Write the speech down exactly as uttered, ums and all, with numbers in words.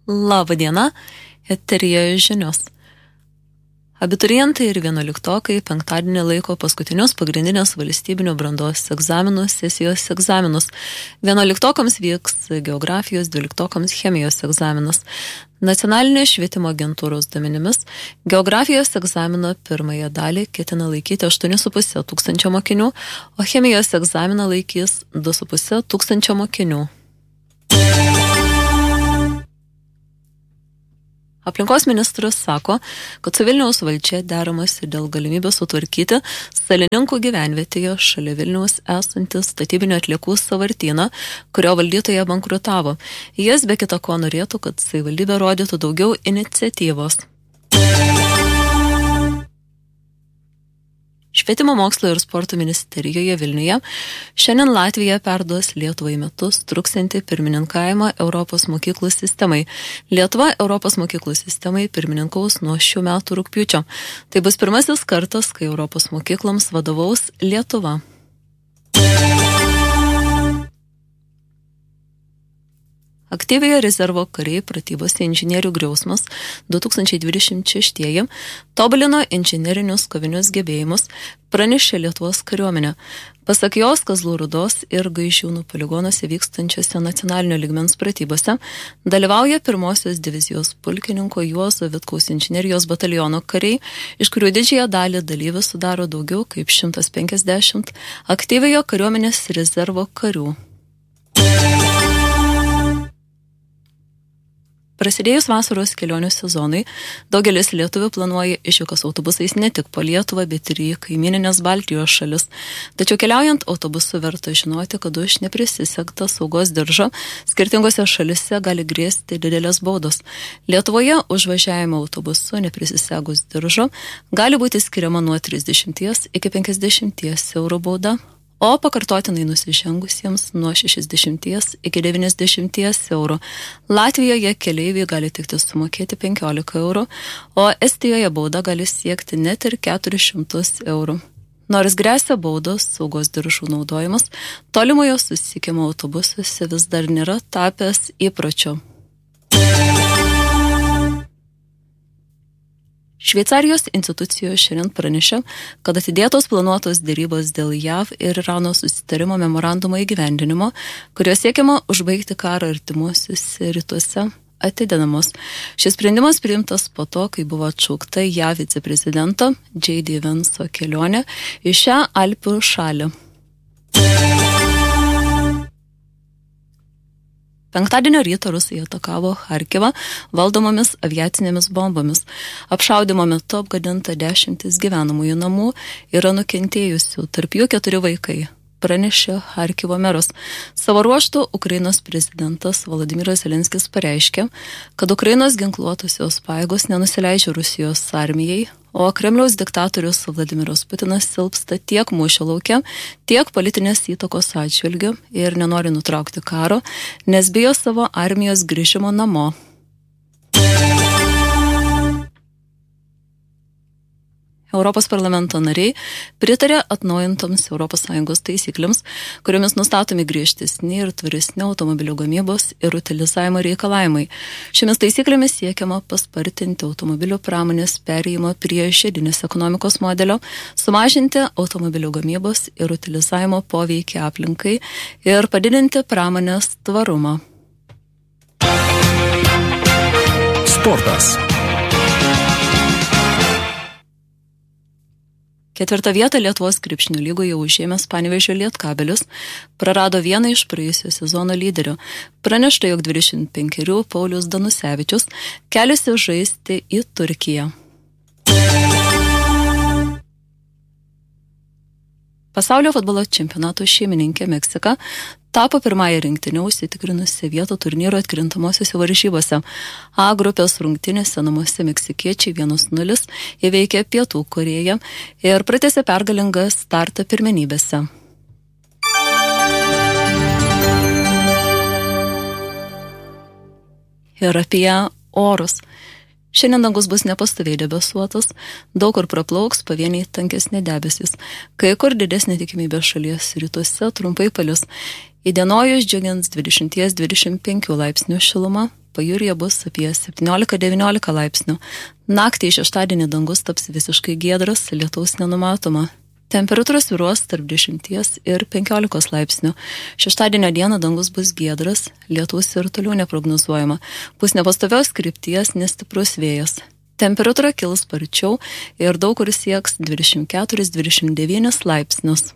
Labą dieną, eteryje žinios. Abiturientai ir vienuoliktokai penktadienį laiko paskutinius pagrindinės valstybinio brandos egzaminų sesijos egzaminus. Vienuoliktokams vyks geografijos, dvyliktokams chemijos egzaminas. Nacionalinės švietimo agentūros duomenimis geografijos egzamino pirmąją dalį ketina laikyti aštuoni su puse tūkstančio mokinių, o chemijos egzaminą laikys du su puse tūkstančio mokinių. Aplinkos ministras sako, kad su Vilniaus valdžia deramasi dėl galimybės sutvarkyti Salininkų gyvenvietėje šalia Vilniaus esantį statybinių atliekų sąvartyną, kurio valdytoja bankrutavo. Jis be kita ko norėtų, kad savivaldybė rodytų daugiau iniciatyvos. Švietimo mokslo ir sporto ministerijoje Vilniuje šiandien Latvija perduos Lietuvai metus truksiantį pirmininkavimą Europos mokyklų sistemai. Lietuva Europos mokyklų sistemai pirmininkaus nuo šių metų rugpjūčio. Tai bus pirmasis kartas, kai Europos mokykloms vadovaus Lietuva. Aktyviojo rezervo kariai pratybose inžinierių griausmas du tūkstančiai dvidešimt šeštieji tobulino inžinerinius kovinius gebėjimus, pranešė Lietuvos kariuomenė. Pasak jos, Kazlų Rūdos ir Gaižiūnų poligonuose vykstančiose nacionalinio lygmens pratybose dalyvauja pirmosios divizijos pulkininko Juozo Vitkaus inžinerijos bataliono kariai, iš kurių didžiąją dalį dalyvių sudaro daugiau kaip šimtas penkiasdešimt aktyviojo kariuomenės rezervo karių. Prasidėjus vasaros kelionių sezonui, daugelis lietuvių planuoja išvykas autobusais ne tik po Lietuvą, bet ir į kaimyninės Baltijos šalis. Tačiau keliaujant autobusu verta žinoti, kad už neprisisegtą saugos diržą skirtingose šalise gali grėsti didelės baudos. Lietuvoje už važiavimą autobusu neprisisegus diržo gali būti skiriama nuo trisdešimties iki penkiasdešimties eurų bauda, o pakartotinai nusižengusiems nuo šešiasdešimties iki devyniasdešimties eurų. Latvijoje keleiviai gali tikti sumokėti penkiolika eurų, o Estijoje bauda gali siekti net ir keturis šimtus eurų. Nors gresia baudos, saugos diržų naudojimas tolimojo susisiekimo autobusuose vis dar nėra tapęs įpročiu. Šveicarijos institucijos šiandien pranešė, kad atidėtos planuotos dėrybos dėl J A V ir Irano susitarimo memorandumo įgyvendinimo, kurio siekiama užbaigti karą artimuosiuose rytuose, atidedamos. Šis sprendimas priimtas po to, kai buvo atšaukta J A V viceprezidento J D Vance'o kelionė į šią Alpių šalį. Penktadienio rytą Rusai atakavo Charkivą valdomomis aviacinėmis bombomis. Apšaudymo metu apgadinta dešimtis gyvenamųjų namų, yra nukentėjusių, tarp jų keturi vaikai, pranešė Charkivo meras. Savo ruožtu Ukrainos prezidentas Volodymyras Zelenskis pareiškė, kad Ukrainos ginkluotosios pajėgos nenusileidžia Rusijos armijai, o Kremliaus diktatorius Vladimiras Putinas silpsta tiek mūšio lauke, tiek politinės įtakos atžvilgiu ir nenori nutraukti karo, nes bijo savo armijos grįžimo namo. Europos parlamento nariai pritarė atnaujintoms Europos Sąjungos taisyklėms, kuriomis nustatomi griežtesni ir tvaresni automobilių gamybos ir utilizavimo reikalavimai. Šiomis taisyklėmis siekiama paspartinti automobilių pramonės perėjimą prie žiedinės ekonomikos modelio, sumažinti automobilių gamybos ir utilizavimo poveikį aplinkai ir padidinti pramonės tvarumą. Sportas. Ketvirtą vietą Lietuvos krepšinio lygoje užėmęs Panevėžio Lietkabelis prarado vieną iš praėjusio sezono lyderių. Pranešta, jog dvidešimt penkerių Paulius Danusevičius keliasi žaisti į Turkiją. Pasaulio futbolo čempionato šeimininkė Meksika tapo pirmąją rinktinę užsitikrinusią vietą turnyro atkrintamosiose varžybose. A grupės rungtynėse namuose meksikiečiai vienas nulis įveikė Pietų Korėją ir pratęsė pergalingą startą pirmenybėse. Ir apie orus. Šiandien dangus bus nepastoviai debesuotas, daug kur praplauks pavieniai tankesni debesys, kai kur didesnė tikimybė šalies rytuose trumpai palis. Įdienojus džiugins dvidešimt dvidešimt penkių laipsnių šiluma, pajūryje bus apie septyniolika devyniolika laipsnių. Naktį šeštadienį dangus taps visiškai giedras, lietaus nenumatoma. Temperatūra svyruos tarp dešimties ir penkiolikos laipsnių. Šeštadienio dieną dangus bus giedras, lietaus ir toliau neprognozuojama. Pūs nepastovios krypties, nestiprus vėjas. Temperatūra kils sparčiau ir daug kur sieks dvidešimt keturis dvidešimt devynis laipsnius.